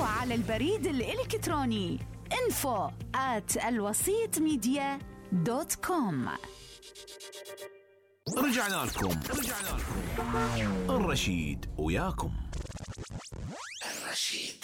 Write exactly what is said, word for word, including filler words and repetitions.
وعلى البريد الإلكتروني info at الوسيط ميديا دوت كوم. رجعنا لكم رجعنا لكم الرشيد وياكم. الرشيد